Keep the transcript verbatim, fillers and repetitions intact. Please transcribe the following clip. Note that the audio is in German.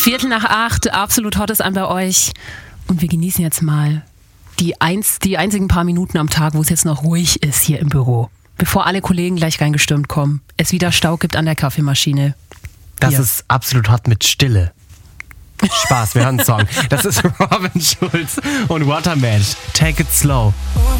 Viertel nach acht, absolut hot ist an bei euch. Und wir genießen jetzt mal die, eins, die einzigen paar Minuten am Tag, wo es jetzt noch ruhig ist hier im Büro. Bevor alle Kollegen gleich reingestürmt kommen. Es wieder Stau gibt an der Kaffeemaschine. Das Hier. ist absolut hot mit Stille. Spaß, wir hören einen Song. Das ist Robin Schulz und Waterman. Take it slow.